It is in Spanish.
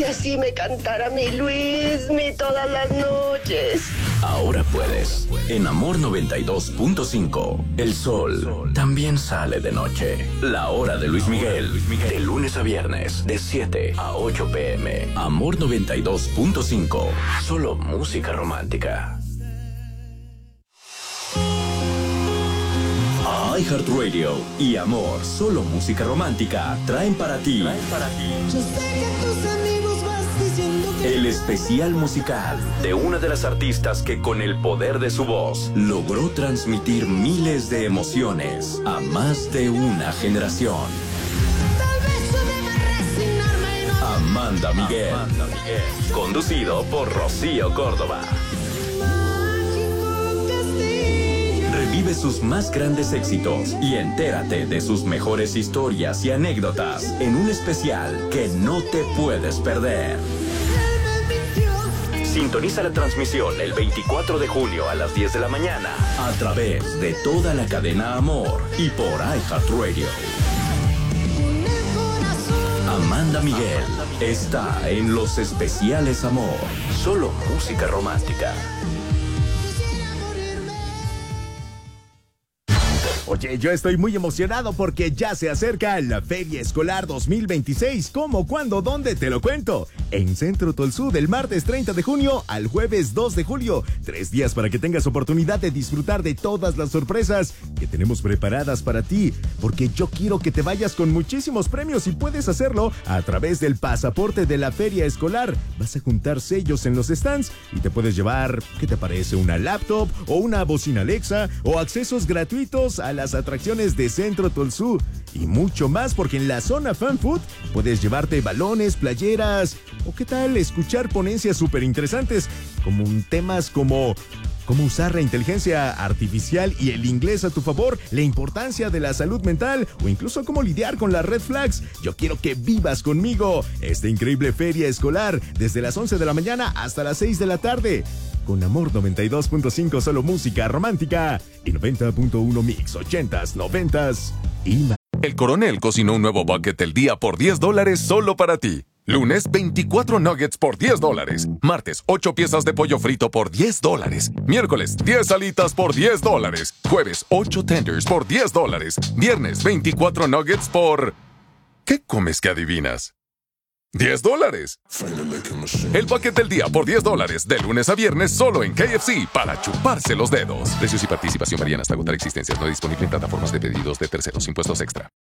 si así me cantara mi Luismi todas las noches. Ahora puedes. En Amor 92.5, el sol también sale de noche. La hora de Luis Miguel, de lunes a viernes, de 7 a 8 p.m. Amor 92.5, solo música romántica. iHeartRadio y Amor, solo música romántica, traen para ti Yo sé que tus amigos vas diciendo que el especial musical de una de las artistas que con el poder de su voz logró transmitir miles de emociones a más de una generación. tal vez yo deba resignarme y no Amanda Miguel, conducido por Rocío Córdoba. mágico castillo. Revive sus más grandes éxitos y entérate de sus mejores historias y anécdotas en un especial que no te puedes perder. Él me mintió. Sintoniza la transmisión el 24 de junio a las 10 de la mañana a través de toda la cadena Amor y por iHeartRadio. Con el corazón. Amanda Miguel está en los especiales Amor, solo música romántica. Quisiera morirme. Oye, yo estoy muy emocionado porque ya se acerca la Feria Escolar 2026. ¿Cómo, cuándo, dónde? Te lo cuento. En Centro Tolsú del martes 30 de junio al jueves 2 de julio. 3 días para que tengas oportunidad de disfrutar de todas las sorpresas que tenemos preparadas para ti. Porque yo quiero que te vayas con muchísimos premios y puedes hacerlo a través del pasaporte de la Feria Escolar. Vas a juntar sellos en los stands y te puedes llevar, ¿qué te parece? Una laptop o una bocina Alexa o accesos gratuitos a las atracciones de Centro Tolsú y mucho más, porque en la zona Fan Food puedes llevarte balones, playeras o qué tal escuchar ponencias súper interesantes como temas como cómo usar la inteligencia artificial y el inglés a tu favor, la importancia de la salud mental o incluso cómo lidiar con las red flags. Yo quiero que vivas conmigo esta increíble feria escolar desde las 11 de la mañana hasta las 6 de la tarde. Con Amor 92.5, solo música romántica, y 90.1 mix, 80s, 90s y más. El Coronel cocinó un nuevo bucket del día por $10 solo para ti. Lunes, 24 nuggets por $10. Martes, 8 piezas de pollo frito por $10. Miércoles, 10 alitas por $10. Jueves, 8 tenders por $10. Viernes, 24 nuggets por... ¿Qué comes que adivinas? $10. El bucket del día por $10, de lunes a viernes solo en KFC, para chuparse los dedos. Precios y participación varían hasta agotar existencias. No disponible en plataformas de pedidos de terceros. Impuestos extra.